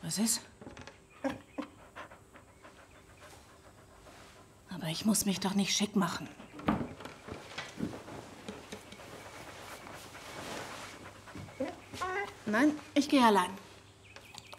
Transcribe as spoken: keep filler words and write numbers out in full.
Was ist? Aber ich muss mich doch nicht schick machen. Nein, ich gehe allein.